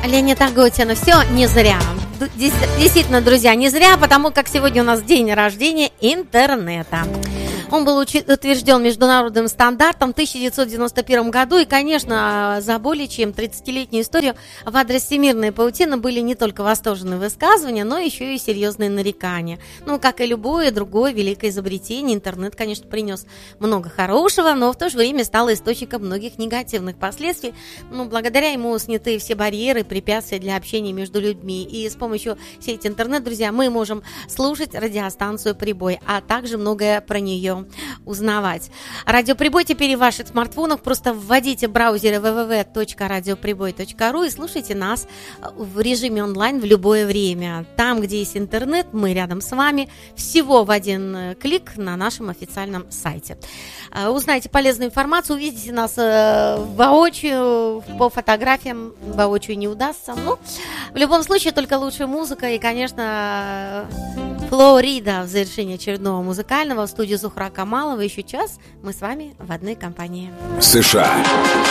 Леонид Агутин. Все не зря. Действительно, друзья, не зря, потому как сегодня у нас день рождения интернета. Он был утвержден международным стандартом в 1991 году. И, конечно, за более чем 30-летнюю историю в адрес всемирной паутины были не только восторженные высказывания, но еще и серьезные нарекания. Ну, как и любое другое великое изобретение, интернет, конечно, принес много хорошего, но в то же время стал источником многих негативных последствий. Ну, благодаря ему сняты все барьеры, препятствия для общения между людьми. И с помощью сети интернет, друзья, мы можем слушать радиостанцию «Прибой», а также многое про нее узнавать. Радиоприбой теперь в ваших смартфонах. Просто вводите в браузере www.radiopribой.ru и слушайте нас в режиме онлайн в любое время. Там, где есть интернет, мы рядом с вами. Всего в один клик на нашем официальном сайте. Узнайте полезную информацию, увидите нас воочию, по фотографиям воочию не удастся. Ну, в любом случае, только лучшая музыка и, конечно, Флорида в завершении очередного музыкального в студии Зухра Камалова. Еще час мы с вами в одной компании. США,